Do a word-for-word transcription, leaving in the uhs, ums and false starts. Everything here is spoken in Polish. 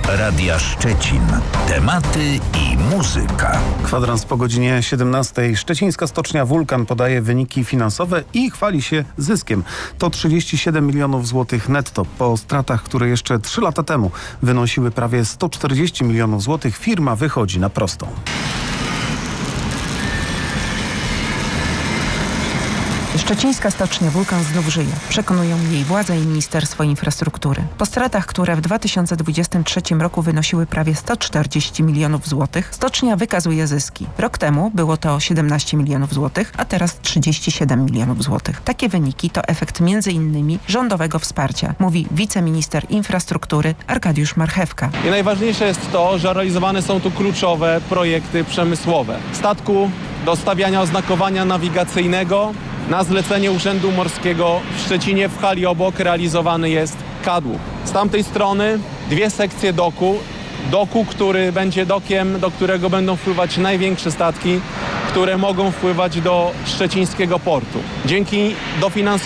Radia Szczecin. Tematy i muzyka. Kwadrans po godzinie siedemnastej. Szczecińska stocznia Wulkan podaje wyniki finansowe i chwali się zyskiem. To trzydzieści siedem milionów złotych netto. Po stratach, które jeszcze trzy lata temu wynosiły prawie sto czterdzieści milionów złotych, firma wychodzi na prostą. Szczecińska stocznia Wulkan znów żyje. Przekonują jej władze i Ministerstwo Infrastruktury. Po stratach, które w dwa tysiące dwudziestym trzecim roku wynosiły prawie sto czterdzieści milionów złotych, stocznia wykazuje zyski. Rok temu było to siedemnaście milionów złotych, a teraz trzydzieści siedem milionów złotych. Takie wyniki to efekt między innymi rządowego wsparcia, mówi wiceminister infrastruktury Arkadiusz Marchewka. I najważniejsze jest to, że realizowane są tu kluczowe projekty przemysłowe. Statku do stawiania oznakowania nawigacyjnego na zlecenie Urzędu Morskiego w Szczecinie w hali obok realizowany jest kadłub. Z tamtej strony dwie sekcje doku. Doku, który będzie dokiem, do którego będą wpływać największe statki, które mogą wpływać do szczecińskiego portu. Dzięki dofinansowaniu